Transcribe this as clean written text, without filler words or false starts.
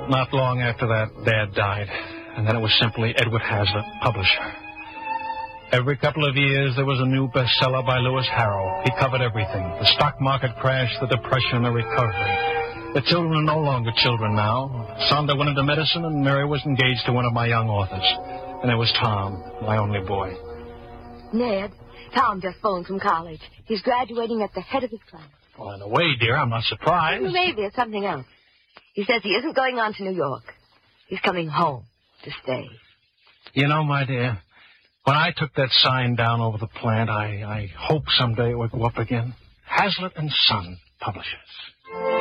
Not long after that, Dad died, and then it was simply Edward Hazlitt, publisher. Every couple of years, there was a new bestseller by Lewis Harrow. He covered everything. The stock market crash, the depression, the recovery. The children are no longer children now. Sonda went into medicine, and Mary was engaged to one of my young authors. And there was Tom, my only boy. Ned, Tom just phoned from college. He's graduating at the head of his class. Well, in a way, dear, I'm not surprised. Maybe it's something else. He says he isn't going on to New York. He's coming home to stay. You know, my dear, when I took that sign down over the plant, I hoped someday it would go up again. Hazlitt and Son, publishers.